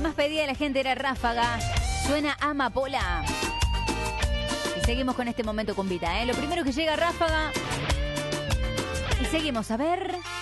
que más pedía la gente era Ráfaga. Suena Amapola. Y seguimos con este momento cumbita, ¿eh? Lo primero que llega Ráfaga. Y seguimos, a ver...